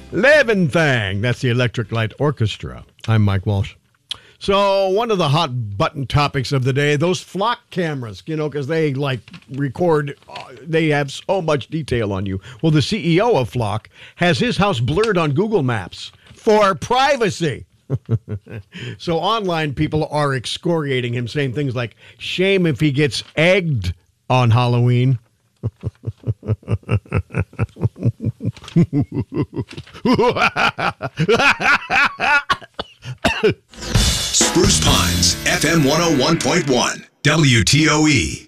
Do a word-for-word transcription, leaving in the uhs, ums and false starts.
Living Thing. That's the Electric Light Orchestra. I'm Mike Walsh. So one of the hot button topics of the day, those flock cameras, you know, because they like record, uh, they have so much detail on you. Well, the C E O of Flock has his house blurred on Google Maps for privacy. So online people are excoriating him, saying things like, shame if he gets egged on Halloween. Spruce Pines, F M one oh one point one, W T O E.